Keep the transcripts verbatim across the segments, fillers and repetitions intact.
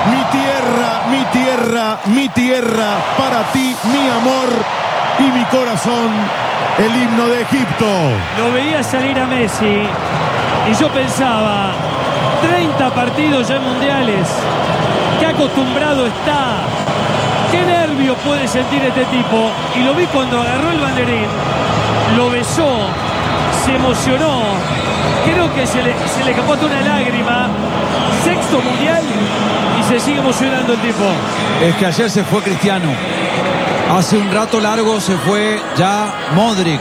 Mi tierra, mi tierra, mi tierra, para ti, mi amor y mi corazón, el himno de Egipto. Lo veía salir a Messi y yo pensaba, treinta partidos ya en mundiales, qué acostumbrado está, qué nervio puede sentir este tipo. Y lo vi cuando agarró el banderín, lo besó, se emocionó, creo que se le, se le escapó hasta una lágrima. Sexto mundial y se sigue emocionando el tipo. Es que ayer se fue Cristiano. Hace un rato largo se fue ya Modric.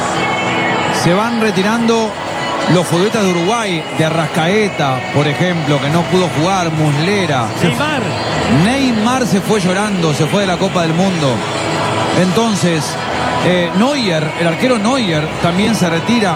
Se van retirando los futbolistas de Uruguay, de Arrascaeta, por ejemplo, que no pudo jugar, Muslera. Neymar. Neymar se fue llorando, se fue de la Copa del Mundo. Entonces, eh, Neuer, el arquero Neuer, también se retira.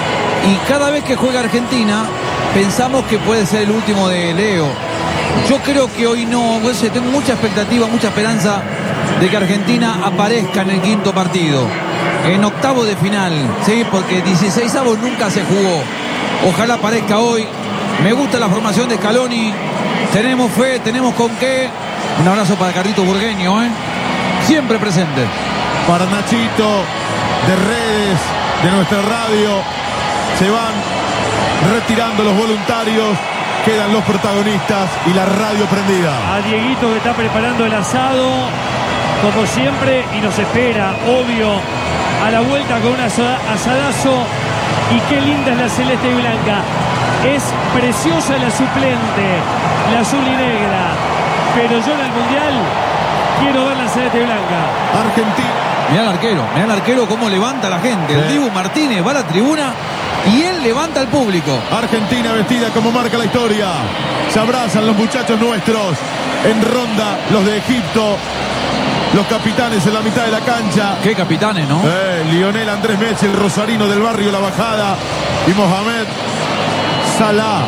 Y cada vez que juega Argentina, pensamos que puede ser el último de Leo. Yo creo que hoy no, no sé, tengo mucha expectativa, mucha esperanza de que Argentina aparezca en el quinto partido, en octavo de final, ¿sí? Porque dieciseisavos nunca se jugó. Ojalá aparezca hoy. Me gusta la formación de Scaloni. Tenemos fe, tenemos con qué. Un abrazo para Carlito Burgueño, ¿eh? Siempre presente. Para Nachito, de redes, de nuestra radio, se van retirando los voluntarios, quedan los protagonistas y la radio prendida. A Dieguito que está preparando el asado, como siempre, y nos espera, obvio, a la vuelta con un asadazo. Y qué linda es la celeste y blanca. Es preciosa la suplente, la azul y negra. Pero yo en el mundial quiero ver la celeste y blanca. Argentina. Mirá el arquero, mirá el arquero cómo levanta a la gente. El Dibu Martínez va a la tribuna y él levanta al público. Argentina vestida como marca la historia. Se abrazan los muchachos nuestros. En ronda los de Egipto. Los capitanes en la mitad de la cancha. Qué capitanes, ¿no? Eh, Lionel Andrés Messi, el rosarino del barrio La Bajada. Y Mohamed Salah,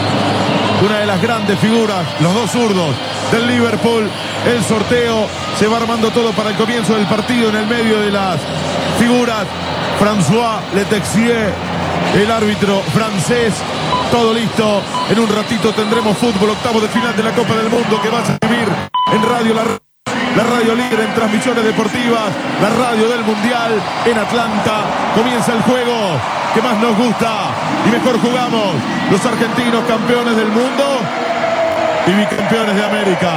una de las grandes figuras, los dos zurdos del Liverpool. El sorteo se va armando todo para el comienzo del partido. En el medio de las figuras, François Letexier, el árbitro francés. Todo listo. En un ratito tendremos fútbol, octavo de final de la Copa del Mundo, que va a vivir en Radio La La radio líder en transmisiones deportivas, la radio del Mundial en Atlanta. Comienza el juego que más nos gusta y mejor jugamos. Los argentinos, campeones del mundo y bicampeones de América.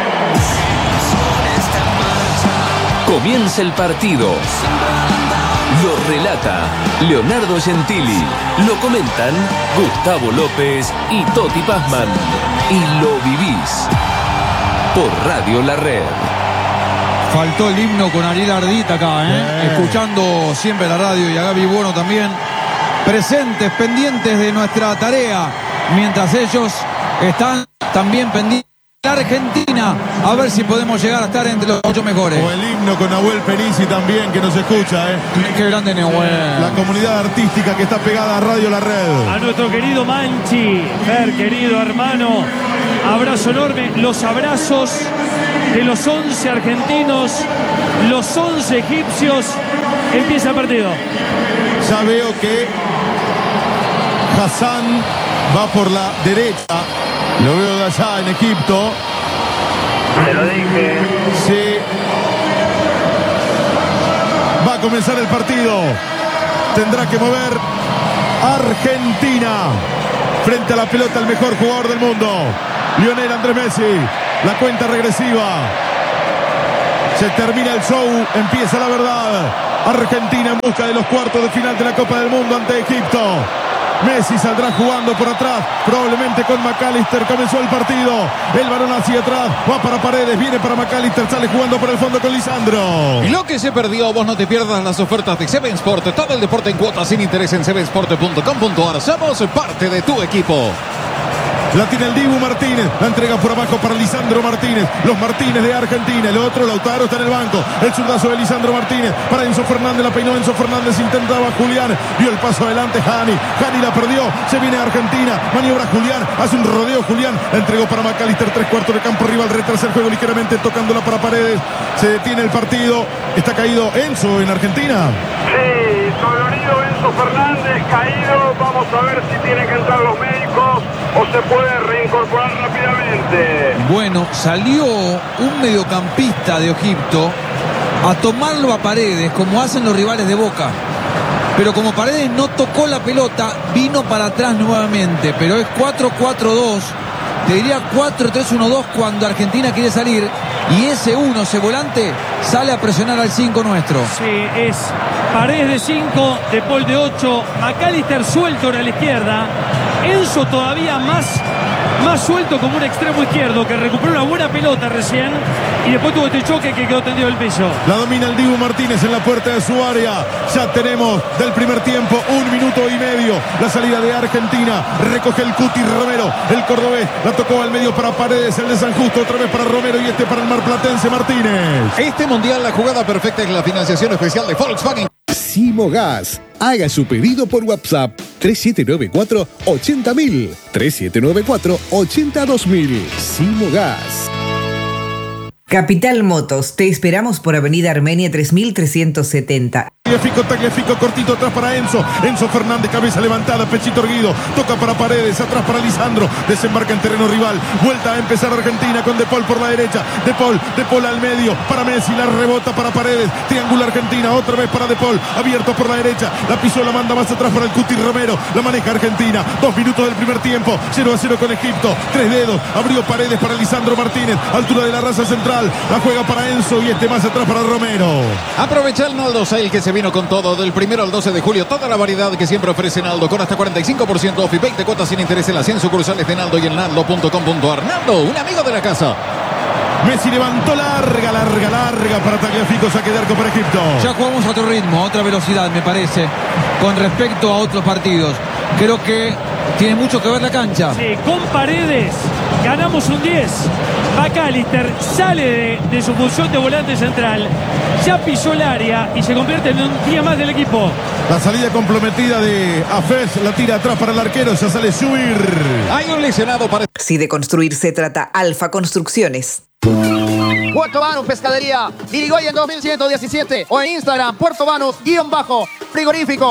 Comienza el partido. Lo relata Leonardo Gentili. Lo comentan Gustavo López y Toti Pazman. Y lo vivís por Radio La Red. Faltó el himno con Ariel Ardita acá, ¿eh? Bien. Escuchando siempre la radio, y a Gaby Bueno también. Presentes, pendientes de nuestra tarea, mientras ellos están también pendientes de la Argentina. A ver si podemos llegar a estar entre los ocho mejores. O el himno con Nahuel Penisi también, que nos escucha, ¿eh? Qué grande Nahuel. La comunidad artística que está pegada a Radio La Red. A nuestro querido Manchi, Fer, querido hermano, abrazo enorme. Los abrazos de los once argentinos, los once egipcios. Empieza el partido. Ya veo que Hassan va por la derecha. Lo veo de allá en Egipto. Te lo dije. Sí. Va a comenzar el partido. Tendrá que mover Argentina. Frente a la pelota el mejor jugador del mundo, Lionel Andrés Messi. La cuenta regresiva. Se termina el show. Empieza la verdad. Argentina en busca de los cuartos de final de la Copa del Mundo ante Egipto. Messi saldrá jugando por atrás, probablemente con McAllister. Comenzó el partido. El balón hacia atrás. Va para Paredes. Viene para McAllister. Sale jugando por el fondo con Lisandro. Y lo que se perdió, vos no te pierdas las ofertas de Seven Sport. Todo el deporte en cuotas sin interés en seven sport punto com punto ar. Somos parte de tu equipo. La tiene el Dibu Martínez. La entrega por abajo para Lisandro Martínez. Los Martínez de Argentina. El otro, Lautaro, está en el banco. El zurdazo de Lisandro Martínez. Para Enzo Fernández. La peinó Enzo Fernández. Intentaba Julián. Dio el paso adelante Hani. Hani la perdió. Se viene Argentina. Maniobra Julián. Hace un rodeo Julián. La entregó para McAllister. Tres cuartos de campo rival. Retrasa el juego ligeramente. Tocándola para Paredes. Se detiene el partido. Está caído Enzo en Argentina. Sí, dolorido Enzo Fernández, caído. Vamos a ver si tienen que entrar los médicos. o se puede reincorporar rápidamente. Bueno, salió un mediocampista de Egipto a tomarlo a Paredes, como hacen los rivales de Boca. Pero como Paredes no tocó la pelota, vino para atrás nuevamente. Pero es cuatro cuatro dos, te diría cuatro tres uno dos cuando Argentina quiere salir. Y ese uno, ese volante, sale a presionar al cinco nuestro. Sí, es Paredes de cinco, De Paul de ocho, McAllister suelto a la izquierda, Enzo todavía más, más suelto como un extremo izquierdo que recuperó una buena pelota recién y después tuvo este choque que quedó tendido el piso. La domina el Dibu Martínez en la puerta de su área. Ya tenemos del primer tiempo un minuto y medio. La salida de Argentina. Recoge el Cuti Romero, el cordobés. La tocó al medio para Paredes, el de San Justo, otra vez para Romero y este para el marplatense Martínez. Este mundial, la jugada perfecta es la financiación especial de Volkswagen. Simogas. Haga su pedido por WhatsApp tres siete nueve cuatro ochenta mil, tres siete nueve cuatro ochenta dos mil. Simogas. Capital Motos, te esperamos por Avenida Armenia tres mil trescientos setenta. Tagliafico, Tagliafico, cortito atrás para Enzo. Enzo Fernández, cabeza levantada, pechito erguido. Toca para Paredes, atrás para Lisandro. Desembarca en terreno rival. Vuelta a empezar Argentina con De Paul por la derecha. De Paul, De Paul al medio. Para Messi, la rebota para Paredes. Triángulo Argentina, otra vez para De Paul. Abierto por la derecha. La pisó, la manda más atrás para el Cuti Romero. La maneja Argentina. Dos minutos del primer tiempo. cero a cero con Egipto. Tres dedos. Abrió Paredes para Lisandro Martínez. Altura de la raza central. La juega para Enzo y este más atrás para Romero. Aprovecha el Naldo Sale que se vino con todo del primero al doce de julio. Toda la variedad que siempre ofrece Naldo con hasta cuarenta y cinco por ciento off y veinte cuotas sin interés en las cien sucursales de Naldo y en naldo punto com punto ar. Naldo, un amigo de la casa. Messi levantó larga, larga, larga para Tagliafico, saque de arco para Egipto. Ya jugamos a otro ritmo, a otra velocidad, me parece, con respecto a otros partidos. Creo que tiene mucho que ver la cancha. Sí, con Paredes ganamos un diez. McAllister sale de, de su función de volante central, ya pisó el área y se convierte en un día más del equipo. La salida comprometida de Hafez, la tira atrás para el arquero, ya sale Subir. Hay un lesionado para... Si de construir se trata, Alfa Construcciones. Puerto Banús Pescadería, Irigoyen dos mil ciento diecisiete o en Instagram, Puerto Banús, guión bajo, frigorífico.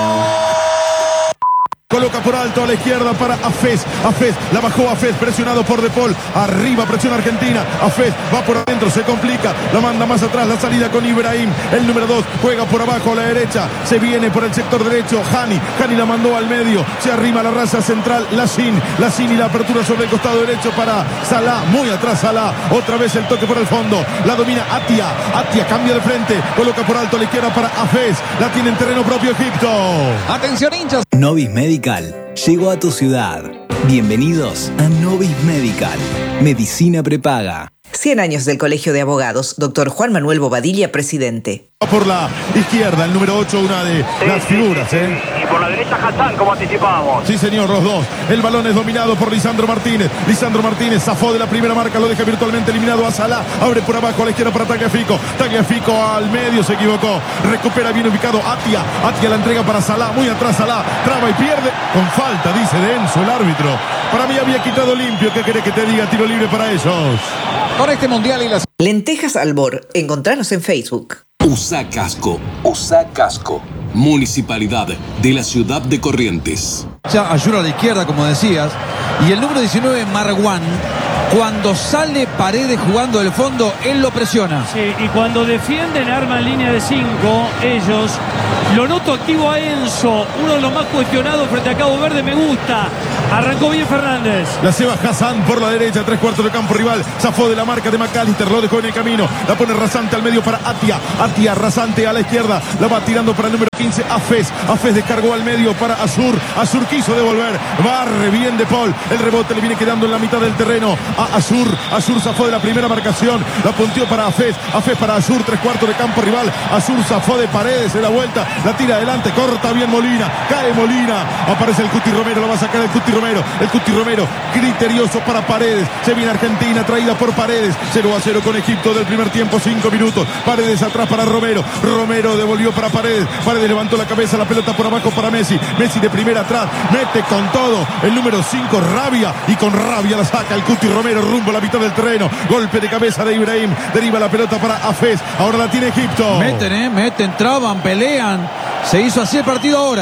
Coloca por alto a la izquierda para Hafez. Hafez, la bajó Hafez, presionado por De Paul. Arriba, presión Argentina. Hafez va por adentro, se complica. La manda más atrás, la salida con Ibrahim. El número dos juega por abajo a la derecha. Se viene por el sector derecho. Hani, Hani la mandó al medio. Se arrima la raza central. Lacín, Lacín y la apertura sobre el costado derecho para Salah. Muy atrás Salah. Otra vez el toque por el fondo. La domina Atia. Atia cambia de frente. Coloca por alto a la izquierda para Hafez. La tiene en terreno propio Egipto. Atención, hinchas. Novis Medical llegó a tu ciudad. Bienvenidos a Novis Medical. Medicina prepaga. cien años del Colegio de Abogados, doctor Juan Manuel Bobadilla, presidente. Por la izquierda, el número ocho, una de Sí, las sí, figuras, sí, ¿eh? sí. Y por la derecha Hassan, como anticipábamos. Sí, señor, los dos. El balón es dominado por Lisandro Martínez. Lisandro Martínez zafó de la primera marca, lo deja virtualmente eliminado a Salah. Abre por abajo a la izquierda para Tagliafico. Tagliafico al medio, se equivocó. Recupera bien ubicado Atia. Atia la entrega para Salah, muy atrás Salah. Traba y pierde. Con falta, dice Denso, el árbitro. Para mí había quitado limpio. ¿Qué querés que te diga? Tiro libre para ellos. Con este mundial y las... Lentejas Albor, encontranos en Facebook. Usa Casco, Usa Casco, Municipalidad de la Ciudad de Corrientes. Ya ayuda a la izquierda, como decías. Y el número diecinueve, Marwan, cuando sale Paredes jugando del fondo, él lo presiona. Sí, y cuando defienden, arman línea de cinco, ellos. Lo noto activo a Enzo, uno de los más cuestionados frente a Cabo Verde, me gusta. Arrancó bien Fernández. La ceba Hassan por la derecha, tres cuartos de campo rival. Zafó de la marca de McAllister, lo dejó en el camino. La pone Rasante al medio para Atia. Atia, Rasante a la izquierda. La va tirando para el número quince, Hafez. Hafez descargó al medio para Azur. Azur quiso devolver. Barre bien De Paul. El rebote le viene quedando en la mitad del terreno a Azur. Azur zafó de la primera marcación. La punteó para Hafez. Hafez para Azur, tres cuartos de campo rival. Azur zafó de Paredes en la vuelta. La tira adelante, corta bien Molina. Cae Molina. Aparece el Cuti Romero. Lo va a sacar el Cuti Romero. El Cuti Romero, criterioso para Paredes. Se viene Argentina, traída por Paredes. cero a cero con Egipto del primer tiempo, cinco minutos. Paredes atrás para Romero. Romero devolvió para Paredes. Paredes levantó la cabeza, la pelota por abajo para Messi. Messi de primera atrás, mete con todo. El número cinco, Rabia. Y con rabia la saca el Cuti Romero rumbo a la mitad del terreno. Golpe de cabeza de Ibrahim. Deriva la pelota para Hafez. Ahora la tiene Egipto. Meten, eh, meten, traban, pelean. Se hizo así el partido ahora.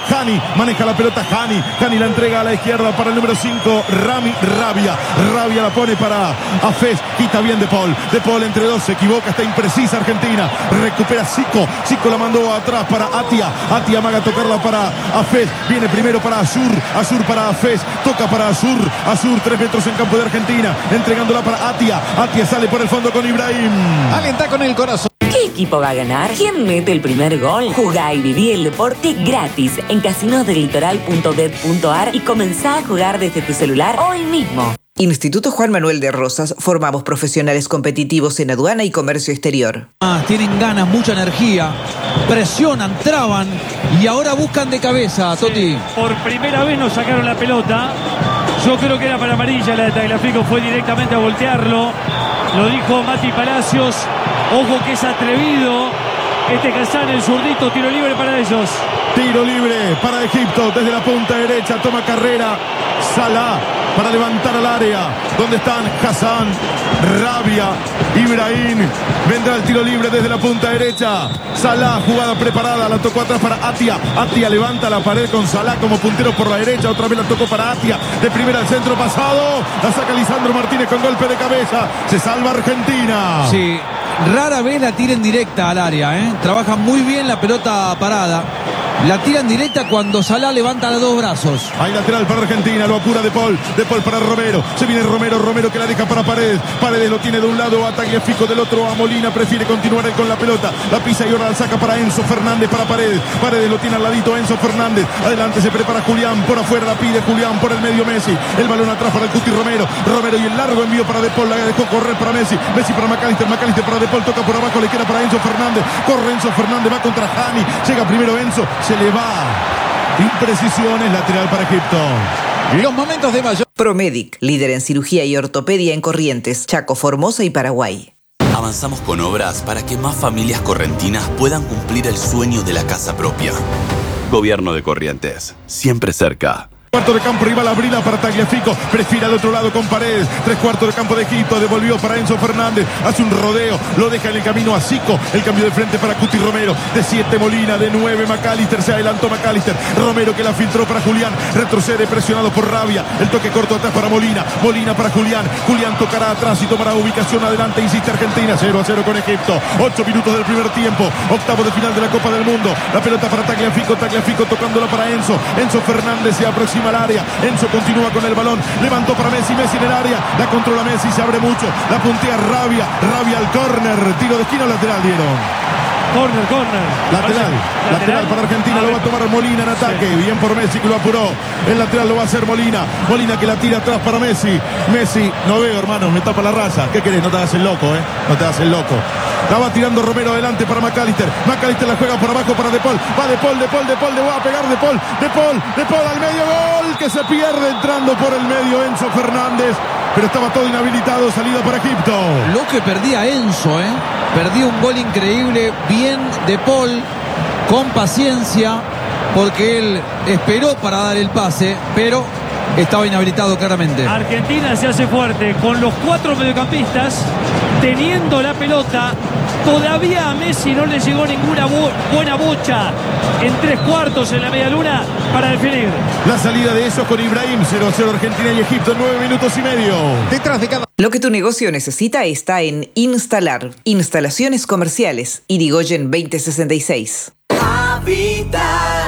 Hani maneja la pelota. Hani, Hani la entrega a la izquierda para el número cinco, Rami Rabia. Rabia la pone para Hafez, quita bien De Paul. De Paul entre dos, se equivoca, está imprecisa Argentina. Recupera Zico, Zico la mandó atrás para Atia. Atia amaga tocarla para Hafez. Viene primero para Azur, Azur para Hafez. Toca para Azur, Azur tres metros en campo de Argentina. Entregándola para Atia. Atia sale por el fondo con Ibrahim. Alienta con el corazón. ¿Qué equipo va a ganar? ¿Quién mete el primer gol? Jugá y viví el deporte gratis en casinos del litoral punto bet punto ar y comenzá a jugar desde tu celular hoy mismo. Instituto Juan Manuel de Rosas, formamos profesionales competitivos en aduana y comercio exterior. Ah, tienen ganas, mucha energía, presionan, traban y ahora buscan de cabeza, Toti. Sí, por primera vez nos sacaron la pelota. Yo creo que era para amarilla, la de Tagliafico fue directamente a voltearlo. Lo dijo Mati Palacios. Ojo que es atrevido este Kazán, el zurdito, tiro libre para ellos. Tiro libre para Egipto desde la punta derecha, toma carrera Salah para levantar al área. ¿Dónde están? Hassan, Rabia, Ibrahim. Vendrá el tiro libre desde la punta derecha. Salah, jugada preparada, la tocó atrás para Atia. Atia levanta la pared con Salah como puntero por la derecha. Otra vez la tocó para Atia. De primera al centro pasado. La saca Lisandro Martínez con golpe de cabeza. Se salva Argentina. Sí, rara vez la tiren directa al área, ¿eh? Trabajan muy bien la pelota parada. La tiran directa cuando Salah levanta los dos brazos. Hay lateral para Argentina, lo apura De Paul. De Paul para Romero. Se viene Romero, Romero que la deja para Paredes. Paredes lo tiene de un lado a Tagliafico, del otro a Molina. Prefiere continuar con la pelota. La pisa y ahora la saca para Enzo Fernández, para Paredes. Paredes lo tiene al ladito Enzo Fernández. Adelante se prepara Julián. Por afuera la pide Julián, por el medio Messi. El balón atrás para el Cuti Romero. Romero y el largo envío para De Paul. La dejó correr para Messi. Messi para McAllister. McAllister para De Paul. Toca por abajo. Le queda para Enzo Fernández. Corre Enzo Fernández. Va contra Hani. Llega primero Enzo. Se le va. Imprecisiones, lateral para Egipto. Los momentos de mayor. Promedic, líder en cirugía y ortopedia en Corrientes, Chaco, Formosa y Paraguay. Avanzamos con obras para que más familias correntinas puedan cumplir el sueño de la casa propia. Gobierno de Corrientes, siempre cerca. Cuarto de campo, rival Abrila para Tagliafico. Prefiere al otro lado con Paredes. Tres cuartos de campo de Egipto. Devolvió para Enzo Fernández. Hace un rodeo. Lo deja en el camino a Zico. El cambio de frente para Cuti Romero. De siete Molina. De nueve McAllister. Se adelantó McAllister. Romero que la filtró para Julián. Retrocede presionado por Rabia. El toque corto atrás para Molina. Molina para Julián. Julián tocará atrás y tomará ubicación adelante. Insiste Argentina. cero a cero con Egipto. ocho minutos del primer tiempo. Octavo de final de la Copa del Mundo. La pelota para Tagliafico. Tagliafico tocándola para Enzo. Enzo Fernández se aproxima al área. Enzo continúa con el balón. Levantó para Messi. Messi en el área. La controla Messi. Se abre mucho. La puntea Rabia. Rabia al córner. Tiro de esquina lateral dieron. Corner, corner. Lateral, lateral, lateral para Argentina, lo va a tomar Molina en ataque. Sí. Bien por Messi que lo apuró. El lateral lo va a hacer Molina. Molina que la tira atrás para Messi. Messi, no veo, hermano, me tapa la raza. ¿Qué querés? No te hagas el loco, ¿eh? No te hagas el loco. La va tirando Romero adelante para McAllister. McAllister la juega por abajo para De Paul. Va De Paul, De Paul, De Paul, le va a pegar De Paul. De Paul, De Paul al medio gol que se pierde entrando por el medio Enzo Fernández. Pero estaba todo inhabilitado, salida para Egipto. Lo que perdía Enzo, ¿eh? Perdía un gol increíble. Bien De Paul, con paciencia, porque él esperó para dar el pase, pero estaba inhabilitado claramente. Argentina se hace fuerte con los cuatro mediocampistas teniendo la pelota. Todavía a Messi no le llegó ninguna bu buena bocha en tres cuartos en la media luna para definir. La salida de esos con Ibrahim. cero a cero Argentina y Egipto en nueve minutos y medio. Detrás de cada... Lo que tu negocio necesita está en Instalar. Instalaciones comerciales. Irigoyen veinte sesenta y seis. Habitat.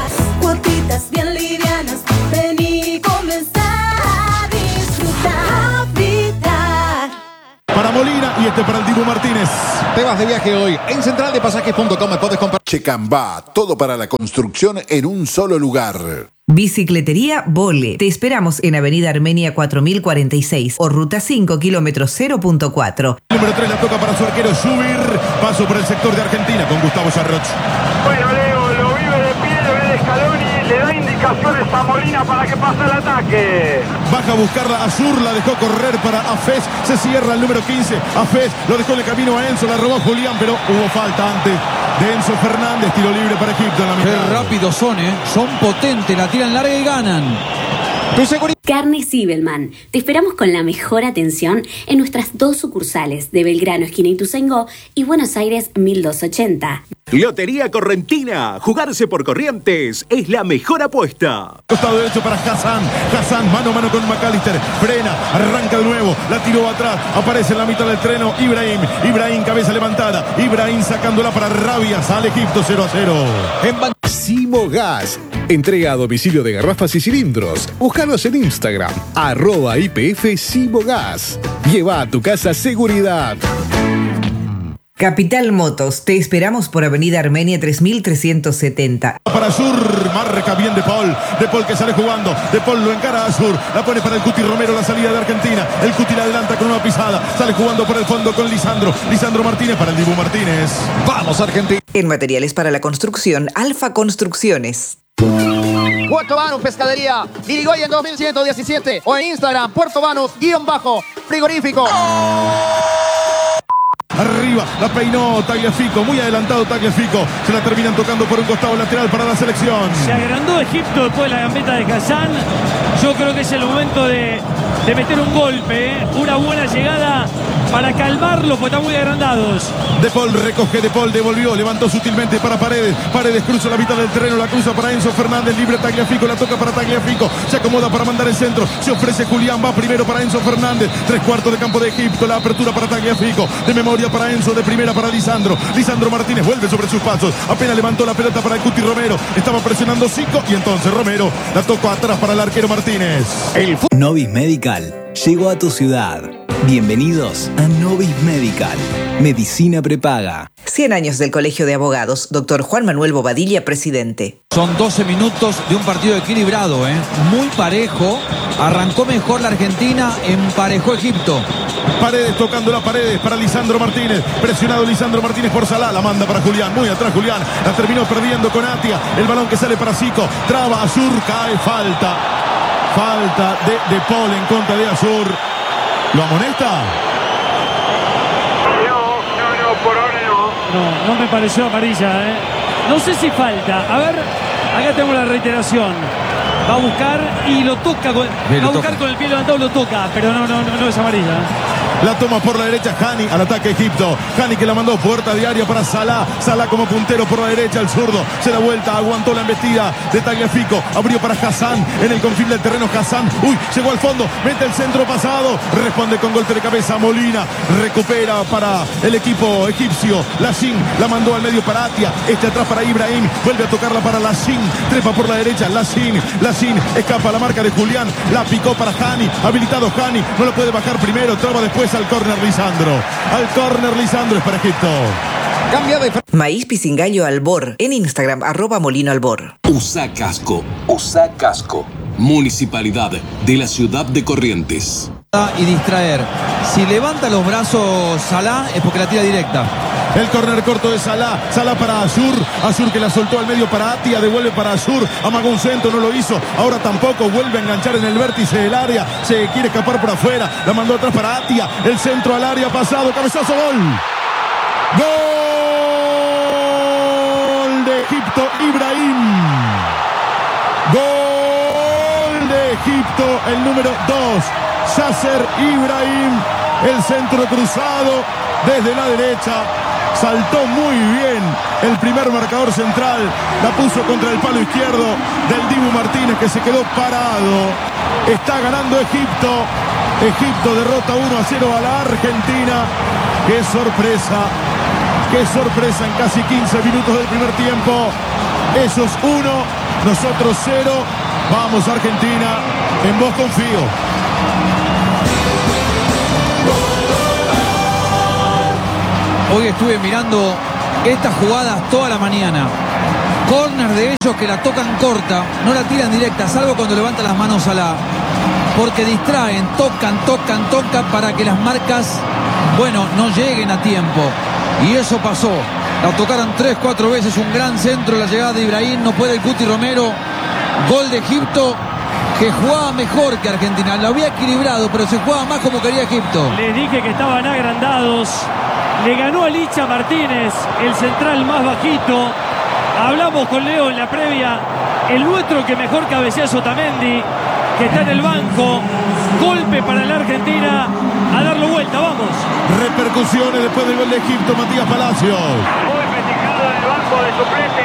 Cuotitas bien livianas. Vení, comenzar a disfrutar. Habitat. Para Molina y este para el Dibu Martínez. Te vas de viaje hoy. En central de pasajes punto com me podés comprar. Checambá, todo para la construcción en un solo lugar. Bicicletería Vole. Te esperamos en Avenida Armenia cuatro mil cuarenta y seis o Ruta cinco, kilómetro cero punto cuatro. Número tres la toca para su arquero Zubir. Paso por el sector de Argentina con Gustavo Sarroch. Bueno, Leo, lo vive de pie, lo ve de Scaloni, le da indicaciones a Molina para que pase el ataque. Baja a buscarla Azur, la dejó correr para Hafez. Se cierra el número quince. Hafez lo dejó en el camino a Enzo, la robó Julián, pero hubo falta antes de Enzo Fernández. Tiro libre para Egipto en la mitad. Qué rápidos son, ¿eh? Son potentes, la tiran larga y ganan. Tu seguridad. Carne Sibelman. Te esperamos con la mejor atención en nuestras dos sucursales de Belgrano, esquina Ituzaingó, y Buenos Aires mil doscientos ochenta. Lotería Correntina. Jugarse por Corrientes es la mejor apuesta. Costado derecho para Hassan. Hassan mano a mano con McAllister. Frena, arranca de nuevo. La tiró atrás. Aparece en la mitad del treno Ibrahim. Ibrahim cabeza levantada. Ibrahim sacándola para Rabia. Sale Egipto cero a cero. En Ban- Simo Gas. Entrega a domicilio de garrafas y cilindros. Búscanos en Instagram. Arroba I P F Simo Gas. Lleva a tu casa seguridad. Capital Motos, te esperamos por Avenida Armenia tres mil trescientos setenta. Para Azur, marca bien De Paul. De Paul que sale jugando. De Paul lo encara a Azur. La pone para el Cuti Romero, la salida de Argentina. El Cuti la adelanta con una pisada. Sale jugando por el fondo con Lisandro. Lisandro Martínez para el Dibu Martínez. Vamos, Argentina. En materiales para la construcción, Alfa Construcciones. Puerto Banús Pescadería, Irigoyen dos mil ciento diecisiete. O en Instagram, Puerto Banús, guión bajo, frigorífico. Arriba, la peinó Tagliafico, muy adelantado Tagliafico. Se la terminan tocando por un costado lateral para la selección. Se agrandó Egipto después de la gambeta de Hassan. Yo creo que es el momento de, de meter un golpe, ¿eh? Una buena llegada para calmarlo, porque están muy agrandados. De Paul recoge, De Paul devolvió, levantó sutilmente para Paredes. Paredes cruza la mitad del terreno, la cruza para Enzo Fernández, libre Tagliafico, la toca para Tagliafico. Se acomoda para mandar el centro, se ofrece Julián, va primero para Enzo Fernández. Tres cuartos de campo de Egipto, la apertura para Tagliafico. De memoria para Enzo, de primera para Lisandro. Lisandro Martínez vuelve sobre sus pasos. Apenas levantó la pelota para el Cuti Romero. Estaba presionando Zico y entonces Romero la tocó atrás para el arquero Martínez. El Novis Medical llegó a tu ciudad. Bienvenidos a Novis Medical. Medicina prepaga. cien años del Colegio de Abogados, doctor Juan Manuel Bobadilla, presidente. Son doce minutos de un partido equilibrado, ¿eh? Muy parejo. Arrancó mejor la Argentina, emparejó Egipto. Paredes tocando la Paredes para Lisandro Martínez. Presionado Lisandro Martínez por Salah. La manda para Julián. Muy atrás Julián. La terminó perdiendo con Atia. El balón que sale para Zico. Traba Azur. Cae. Falta. Falta de De Paul en contra de Azur. ¿Lo amonesta? No, no, no, por ahora no. No, no me pareció amarilla, ¿eh? No sé si falta. A ver, acá tengo la reiteración. Va a buscar y lo toca. Con, Bien, va a lo buscar toca. con el pie levantado, lo toca. Pero no, no, no, no es amarilla. La toma por la derecha Hani al ataque Egipto. Hani que la mandó puerta diaria para Salah. Salah como puntero por la derecha, el zurdo. Se da vuelta, aguantó la embestida de Tagliafico. Abrió para Hassan en el confín del terreno. Hassan, uy, llegó al fondo. Mete el centro pasado. Responde con golpe de cabeza Molina. Recupera para el equipo egipcio. Lashin la mandó al medio para Atia. Este atrás para Ibrahim. Vuelve a tocarla para Lashin. Trepa por la derecha. Lashin. Lashin escapa a la marca de Julián. La picó para Hani. Habilitado Hani. No lo puede bajar primero. Traba después al córner Lisandro. Al córner Lisandro es para Egipto. Cambia de... Maíz Pisingallo Albor. En Instagram, arroba Molino Albor. Usa casco. Usa casco. Municipalidad de la ciudad de Corrientes. Y distraer. Si levanta los brazos Salah es porque la tira directa. El córner corto de Salah. Salah para Azur. Azur que la soltó al medio para Atia. Devuelve para Azur. Amagó un centro, no lo hizo. Ahora tampoco. Vuelve a enganchar en el vértice del área. Se quiere escapar por afuera. La mandó atrás para Atia. El centro al área pasado. Cabezazo, gol. Gol de Egipto. Ibrahim. Gol de Egipto. El número dos. Yasser Ibrahim. El centro cruzado desde la derecha. Saltó muy bien el primer marcador central. La puso contra el palo izquierdo del Dibu Martínez, que se quedó parado. Está ganando Egipto. Egipto derrota uno a cero a la Argentina. ¡Qué sorpresa! ¡Qué sorpresa en casi quince minutos del primer tiempo! Ellos uno, nosotros cero. Vamos Argentina, en vos confío. Hoy estuve mirando estas jugadas toda la mañana. Corner de ellos que la tocan corta, no la tiran directa, salvo cuando levantan las manos a la... Porque distraen, tocan, tocan, tocan para que las marcas, bueno, no lleguen a tiempo. Y eso pasó. La tocaron tres, cuatro veces, un gran centro, la llegada de Ibrahim, no puede el Cuti Romero. Gol de Egipto, que jugaba mejor que Argentina. Lo había equilibrado, pero se jugaba más como quería Egipto. Les dije que estaban agrandados. Le ganó a Licha Martínez, el central más bajito. Hablamos con Leo en la previa. El nuestro que mejor cabecea es Otamendi, que está en el banco. Golpe para la Argentina. A darlo vuelta, vamos. Repercusiones después del gol de Egipto, Matías Palacios. Muy festejado del banco de suplente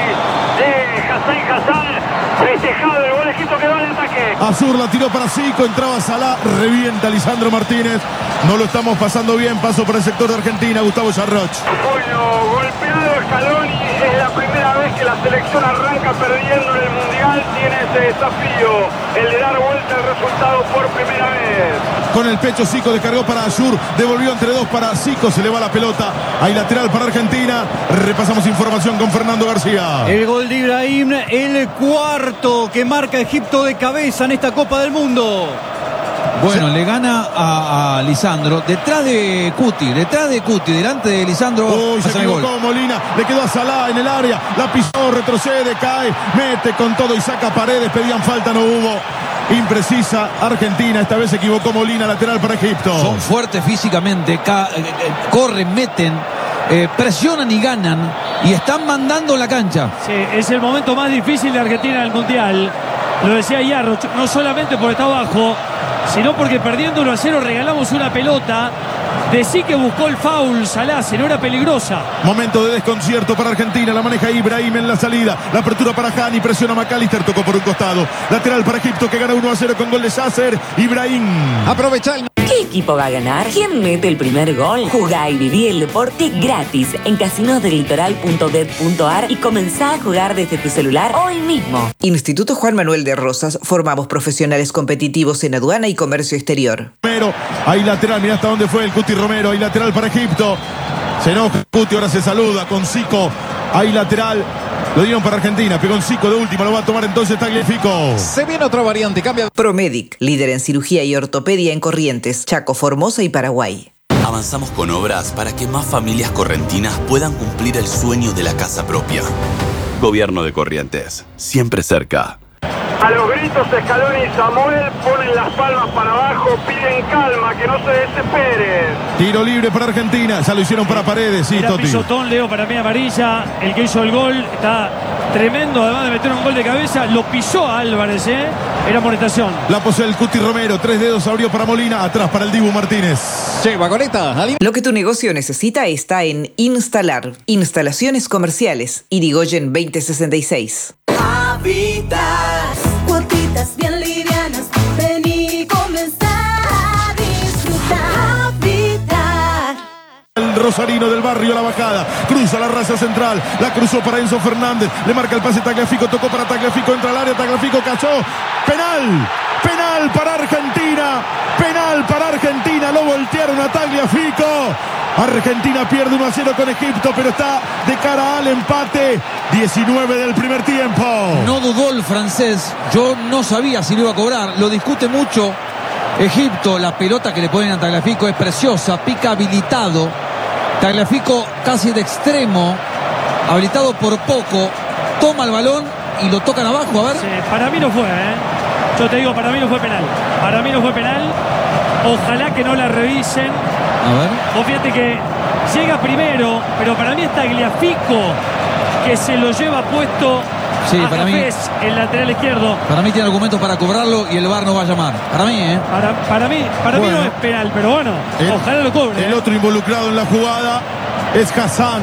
de Hassan Hassan. Festejado el gol, Egipto quedó en el ataque. Azur la tiró para Zico, entraba Salah, revienta Lisandro Martínez. No lo estamos pasando bien, paso por el sector de Argentina, Gustavo Yarroch. Bueno, golpeado Scaloni, es la primera vez que la selección arranca perdiendo en el Mundial. Tiene ese desafío, el de dar vuelta al resultado por primera vez. Con el pecho Zico descargó para Azur, devolvió entre dos para Zico, se le va la pelota. Hay lateral para Argentina. Repasamos información con Fernando García. El gol de Ibrahim, el cuarto que marca Egipto de cabeza en esta Copa del Mundo. Bueno, le gana a, a Lisandro, detrás de Cuti, detrás de Cuti, delante de Lisandro. Uy, se equivocó Molina, le quedó a Salah en el área, la pisó, retrocede, cae, mete con todo y saca Paredes, pedían falta, no hubo. Imprecisa Argentina, esta vez se equivocó Molina, lateral para Egipto. Son fuertes físicamente, ca- eh, eh, corren, meten, eh, presionan y ganan y están mandando la cancha. Sí, es el momento más difícil de Argentina en el Mundial. Lo decía Yarroch, no solamente por estar abajo, sino porque perdiendo uno a cero regalamos una pelota. Decí que buscó el foul Salah, si no era peligrosa. Momento de desconcierto para Argentina, la maneja Ibrahim en la salida. La apertura para Hani, presiona a McAllister, tocó por un costado. Lateral para Egipto que gana uno a cero con gol de Yasser. Ibrahim. Aprovecha el... ¿Qué equipo va a ganar? ¿Quién mete el primer gol? Jugá y viví el deporte gratis en casinos del litoral punto bet punto ar y comenzá a jugar desde tu celular hoy mismo. Instituto Juan Manuel de Rosas, formamos profesionales competitivos en aduana y comercio exterior. Romero, hay lateral, mirá hasta dónde fue el Cuti Romero, hay lateral para Egipto. Se enoja Cuti, ahora se saluda con Zico. Hay lateral. Lo dieron para Argentina, pegó un Zico de última, lo va a tomar entonces Tagliafico. Se viene otra variante, cambia. Promedic, líder en cirugía y ortopedia en Corrientes, Chaco, Formosa y Paraguay. Avanzamos con obras para que más familias correntinas puedan cumplir el sueño de la casa propia. Gobierno de Corrientes, siempre cerca. A los gritos Scaloni y Samuel ponen las palmas para abajo, piden calma, que no se desesperen. Tiro libre para Argentina, ya lo hicieron para Paredes, sí, Era Toti. pisotón, Leo, para mí amarilla. El que hizo el gol está tremendo, además de meter un gol de cabeza. Lo pisó a Álvarez, ¿eh? Era amonestación. La posee el Cuti Romero, tres dedos abrió para Molina, atrás para el Dibu Martínez. Che, Vagoneta. Lo que tu negocio necesita está en Instalar. Instalaciones comerciales. Irigoyen veinte sesenta y seis. Habitas, cuotitas bien livianas, ven y comenzá a disfrutar. Habitat. El Rosarino del barrio, la bajada, cruza la raza central, la cruzó para Enzo Fernández, le marca el pase Tagliafico, tocó para Tagliafico, entra al área, Tagliafico cachó, penal, penal para Argentina, penal para Argentina, lo voltearon a Tagliafico. Argentina pierde uno a cero con Egipto, pero está de cara al empate. diecinueve del primer tiempo. No dudó el francés. Yo no sabía si lo iba a cobrar. Lo discute mucho Egipto. La pelota que le ponen a Tagliafico es preciosa. Pica habilitado. Tagliafico casi de extremo. Habilitado por poco. Toma el balón y lo tocan abajo. A ver. Sí, para mí no fue, ¿eh? Yo te digo, para mí no fue penal. Para mí no fue penal. Ojalá que no la revisen. A ver. Vos fíjate que llega primero, pero para mí es Tagliafico que se lo lleva puesto Sí, a para mí- Hafez, el lateral izquierdo. Para mí tiene argumentos para cobrarlo y el V A R no va a llamar. Para mí, ¿eh? Para, para mí, para Bueno. mí no es penal, pero bueno, El- ojalá lo cobre. El ¿eh? otro involucrado en la jugada es Hassan.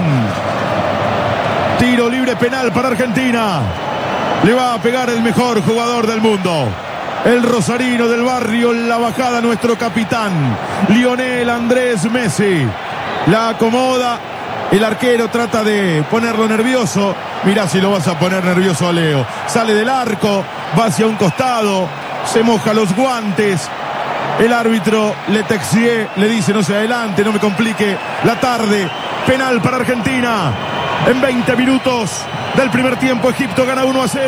Tiro libre penal para Argentina. Le va a pegar el mejor jugador del mundo. El rosarino del barrio, la bajada, nuestro capitán, Lionel Andrés Messi. La acomoda. El arquero trata de ponerlo nervioso. Mirá si lo vas a poner nervioso a Leo. Sale del arco, va hacia un costado, se moja los guantes. El árbitro Le Texier le dice: no se adelante, no me complique la tarde. Penal para Argentina. En veinte minutos del primer tiempo, Egipto gana uno a cero.